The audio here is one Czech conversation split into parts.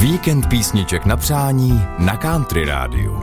Víkend písniček na přání na Country Rádiu.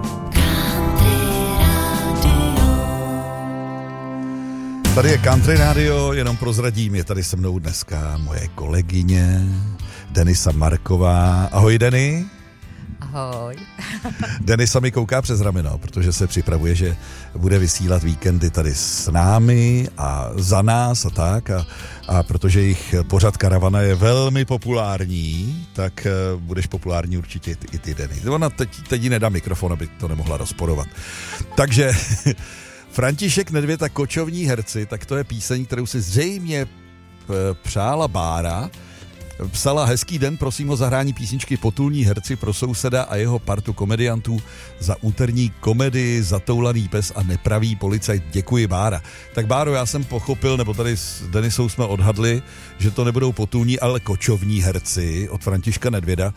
Tady je Country Radio, jenom prozradím, je tady se mnou dneska moje kolegyně Denisa Marková. Ahoj, Deny. Ahoj. Denisa mi kouká přes rameno, protože se připravuje, že bude vysílat víkendy tady s námi a za nás a tak. A protože jejich pořad Karavana je velmi populární, tak budeš populární určitě i ty, Denny. Ona teď jí nedá mikrofon, aby to nemohla rozporovat. Takže František Nedvěd a Kočovní herci, tak to je píseň, kterou si zřejmě přála Bára. Psala: hezký den, prosím o zahrání písničky Potulní herci pro souseda a jeho partu komediantů za úterní komedii Zatoulaný pes a nepravý policajt. Děkuji, Bára. Tak Báro, já jsem pochopil, nebo tady s Denisou jsme odhadli, že to nebudou potulní, ale kočovní herci od Františka Nedvěda.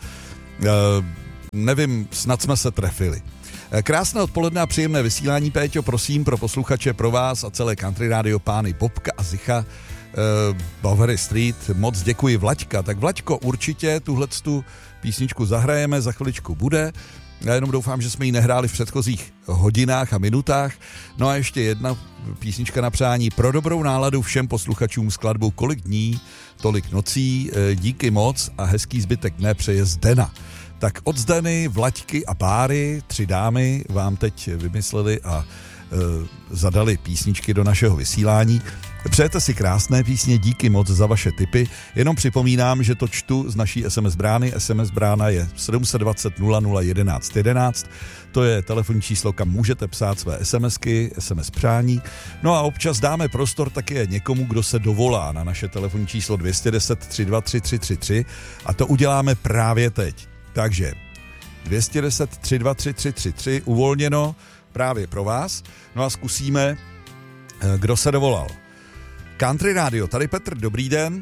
Nevím, snad jsme se trefili. Krásné odpoledne a příjemné vysílání, Péťo, prosím, pro posluchače, pro vás a celé Country Radio, pány Bobka a Zicha, Bowery Street, moc děkuji, Vlaďka. Tak Vlaďko, určitě tuhletu písničku zahrajeme, za chviličku bude. Já jenom doufám, že jsme ji nehráli v předchozích hodinách a minutách. No a ještě jedna písnička na přání pro dobrou náladu všem posluchačům skladbu Kolik dní, tolik nocí, díky moc a hezký zbytek dne přeje Zdena. Tak od Zdeny, Vlaďky a Báry, 3 dámy vám teď vymysleli a zadali písničky do našeho vysílání. Přejete si krásné písně, díky moc za vaše tipy. Jenom připomínám, že to čtu z naší SMS brány. SMS brána je 720 00 11 11. To je telefonní číslo, kam můžete psát své SMSky, SMS přání. No a občas dáme prostor také někomu, kdo se dovolá na naše telefonní číslo 210 323 333 a to uděláme právě teď. Takže 210 323 333 uvolněno právě pro vás. No a zkusíme, kdo se dovolal. Country Radio, tady Petr, dobrý den.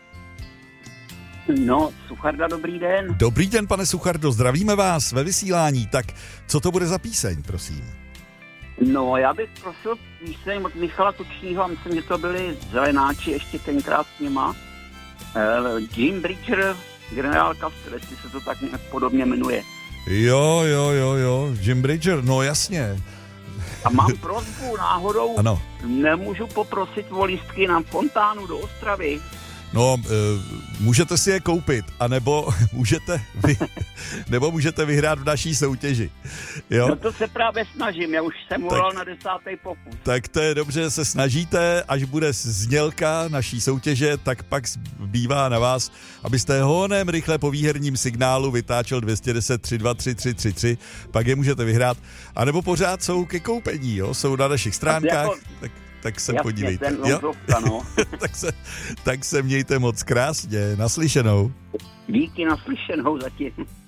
No, Sucharda, dobrý den. Dobrý den, pane Suchardo, zdravíme vás ve vysílání. Tak co to bude za píseň, prosím? No, já bych prosil píseň od Michala Tučního, a myslím, že to byli Zelenáči ještě tenkrát s nima. Jim Bridger, Generál Custer, jestli se to tak podobně jmenuje. Jo, Jim Bridger, no jasně. A mám prosbu náhodou, ano. Nemůžu poprosit o lístky na fontánu do Ostravy? No, můžete si je koupit, anebo můžete vyhrát v naší soutěži. Jo? No to se právě snažím, já už jsem volal na 10. pokus. Tak to je dobře, že se snažíte, až bude znělka naší soutěže, tak pak bývá na vás, abyste honem rychle po výherním signálu vytáčel 210 323 333, pak je můžete vyhrát, anebo pořád jsou ke koupení, jo? Jsou na našich stránkách, tak se podívejte. Jo? No. tak se mějte moc krásně. Naslyšenou. Díky, naslyšenou zatím.